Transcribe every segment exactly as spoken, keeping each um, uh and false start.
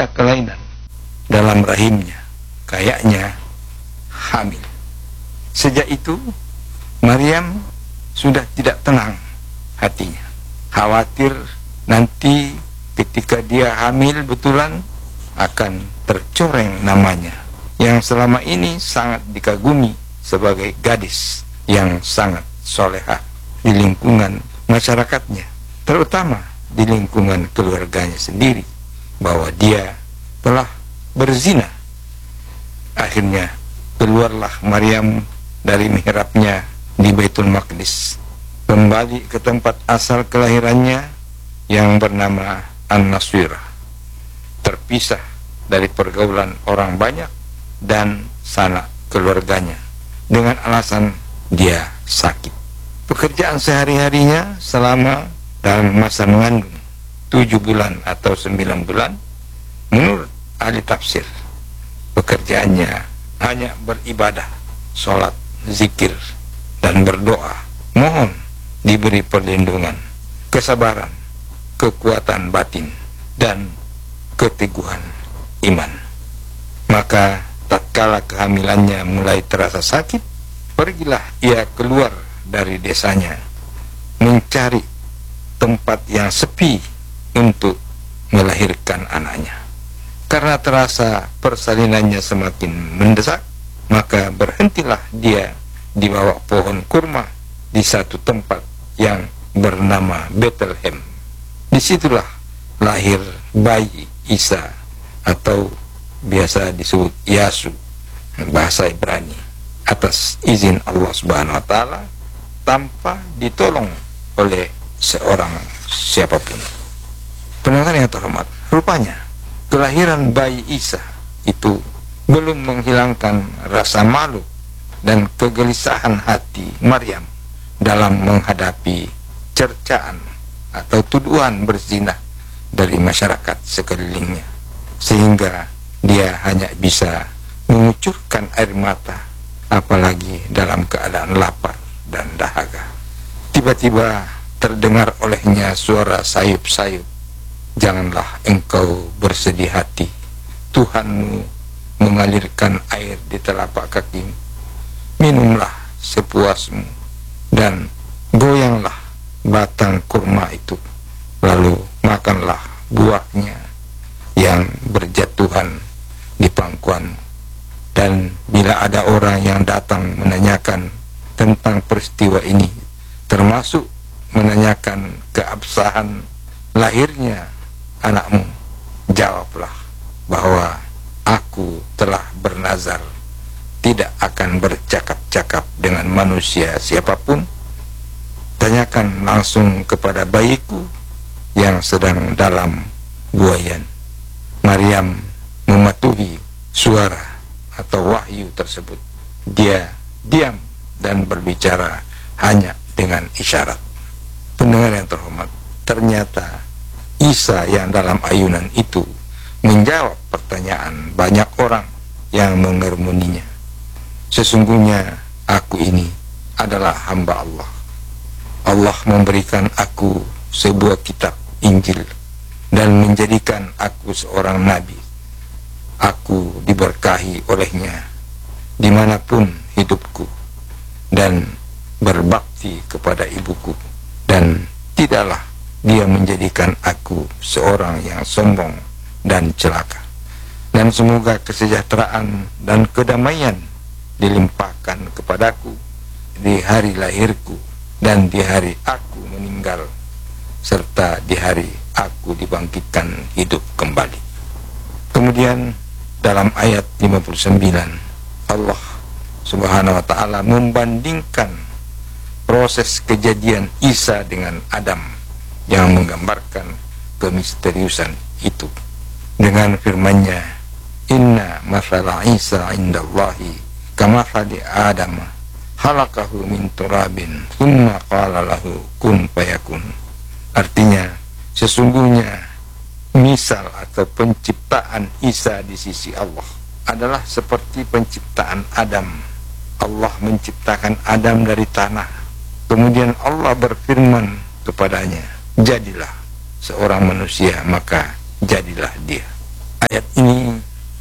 ada kelainan dalam rahimnya, kayaknya hamil. Sejak itu Maryam sudah tidak tenang hatinya, khawatir nanti ketika dia hamil betulan akan tercoreng namanya yang selama ini sangat dikagumi sebagai gadis yang sangat solehah di lingkungan masyarakatnya, terutama di lingkungan keluarganya sendiri, bahwa dia telah berzina. Akhirnya keluarlah Maryam dari mihrabnya di Baitul Maqdis, kembali ke tempat asal kelahirannya yang bernama An-Naswirah, terpisah dari pergaulan orang banyak dan sanak keluarganya dengan alasan dia sakit. Pekerjaan sehari-harinya selama dalam masa mengandung tujuh bulan atau sembilan bulan, menurut ahli tafsir, pekerjaannya hanya beribadah, sholat, zikir, dan berdoa, mohon diberi perlindungan, kesabaran, kekuatan batin, dan keteguhan iman. Maka tatkala kehamilannya mulai terasa sakit, pergilah ia keluar dari desanya, mencari tempat yang sepi untuk melahirkan anaknya. Karena terasa persalinannya semakin mendesak, maka berhentilah dia di bawah pohon kurma di satu tempat yang bernama Bethlehem. Disitulah lahir bayi Isa, atau biasa disebut Yasu bahasa Ibrani, atas izin Allah Subhanahu wa taala, tanpa ditolong oleh seorang siapapun. Pendengar yang terhormat, rupanya kelahiran bayi Isa itu belum menghilangkan rasa malu dan kegelisahan hati Maryam dalam menghadapi cercaan atau tuduhan berzina dari masyarakat sekelilingnya, sehingga dia hanya bisa mengucurkan air mata, apalagi dalam keadaan lapar dan dahaga. Tiba-tiba terdengar olehnya suara sayup-sayup, "Janganlah engkau bersedih hati, Tuhanmu mengalirkan air di telapak kakimu. Minumlah sepuasmu dan goyanglah batang kurma itu, lalu makanlah buahnya yang berjatuhan di pangkuanmu. Dan bila ada orang yang datang menanyakan tentang peristiwa ini, termasuk menanyakan keabsahan lahirnya anakmu, jawablah bahwa aku telah bernazar tidak akan bercakap-cakap dengan manusia siapapun. Tanyakan langsung kepada bayiku yang sedang dalam buayan." Maryam mematuhi suara atau wahyu tersebut. Dia diam dan berbicara hanya dengan isyarat. Pendengar yang terhormat, ternyata Isa yang dalam ayunan itu menjawab pertanyaan banyak orang yang mengerumuninya. "Sesungguhnya aku ini adalah hamba Allah. Allah memberikan aku sebuah kitab Injil dan menjadikan aku seorang nabi. Aku diberkahi olehnya dimanapun hidupku, dan berbakti kepada ibuku, dan tidaklah dia menjadikan aku seorang yang sombong dan celaka. Dan semoga kesejahteraan dan kedamaian dilimpahkan kepadaku di hari lahirku dan di hari aku meninggal, serta di hari aku dibangkitkan hidup kembali." Kemudian dalam ayat lima puluh sembilan, Allah Subhanahu wa ta'ala membandingkan proses kejadian Isa dengan Adam yang menggambarkan kemisteriusan itu dengan firman-Nya, "Inna mathala Isa indallahi kamathali Adam khalaqahu min turabin thumma qala lahu kun fayakun." Artinya, sesungguhnya misal atau penciptaan Isa di sisi Allah adalah seperti penciptaan Adam. Allah menciptakan Adam dari tanah, kemudian Allah berfirman kepadanya, "Jadilah seorang manusia," maka jadilah dia. Ayat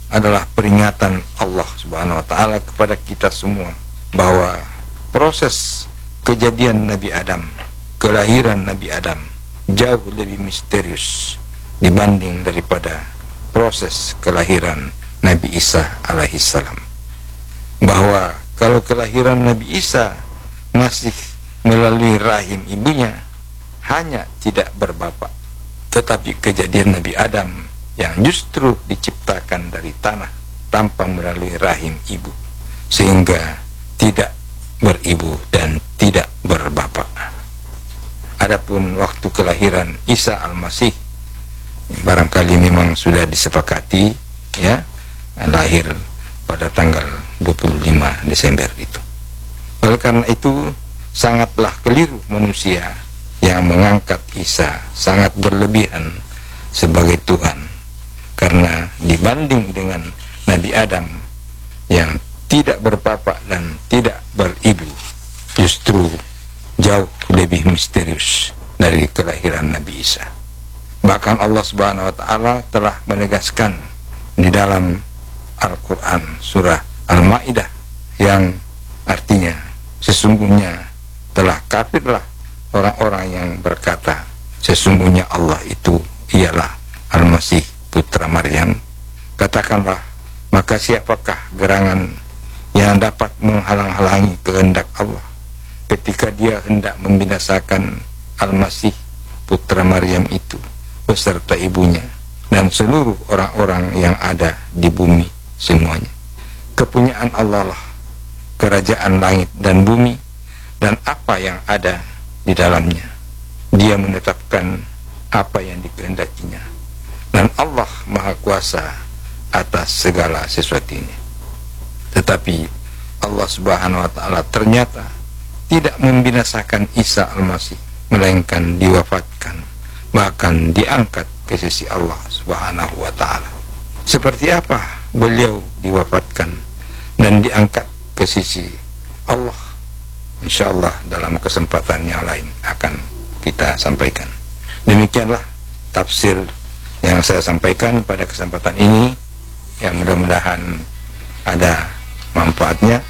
adalah peringatan Allah Subhanahu wa taala kepada kita semua bahwa proses kejadian Nabi Adam, kelahiran Nabi Adam jauh lebih misterius dibanding daripada proses kelahiran Nabi Isa alaihissalam. Bahwa kalau kelahiran Nabi Isa masih melalui rahim ibunya, hanya tidak berbapak, tetapi kejadian Nabi Adam yang justru diciptakan dari tanah tanpa melalui rahim ibu, sehingga tidak beribu dan tidak berbapak. Adapun waktu kelahiran Isa Al-Masih, barangkali memang sudah disepakati, ya, lahir pada tanggal dua puluh lima Desember itu. Oleh karena itu sangatlah keliru manusia yang mengangkat Isa sangat berlebihan sebagai Tuhan, karena dibanding dengan Nabi Adam yang tidak berbapak dan tidak beribu, justru jauh lebih misterius dari kelahiran Nabi Isa. Bahkan Allah Subhanahu wa taala telah menegaskan di dalam Al-Qur'an surah Al-Maidah yang artinya sesungguhnya telah kafirlah orang-orang yang berkata sesungguhnya Allah itu ialah Al-Masih putra Maryam. Katakanlah, maka siapakah gerangan yang dapat menghalang-halangi kehendak Allah ketika dia hendak membinasakan Al-Masih putra Maryam itu beserta ibunya dan seluruh orang-orang yang ada di bumi semuanya. Kepunyaan Allah lah kerajaan langit dan bumi dan apa yang ada di dalamnya. Dia menetapkan apa yang dikehendakinya, dan Allah Maha Kuasa atas segala sesuatunya. Tetapi Allah Subhanahu wa taala ternyata tidak membinasakan Isa Al-Masih, melainkan diwafatkan, bahkan diangkat ke sisi Allah Subhanahu wa taala. Seperti apa beliau diwafatkan dan diangkat ke sisi Allah? Insyaallah dalam kesempatan yang lain akan kita sampaikan. Demikianlah tafsir yang saya sampaikan pada kesempatan ini, yang mudah-mudahan ada manfaatnya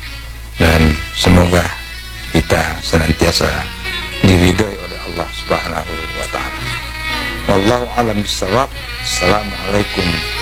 dan semoga kita senantiasa diridhoi oleh Allah Subhanahu wa taala. Wallahu a'lam bishawab. Assalamualaikum